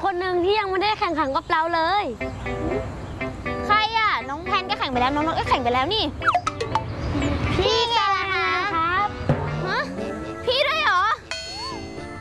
คนหนึ่งที่ยังไม่ได้แข่งขันกับเราเลยใครอ่ะน้องแพนก็แข่งไปแล้วน้องนกก็แข่งไปแล้วนี่พี่ส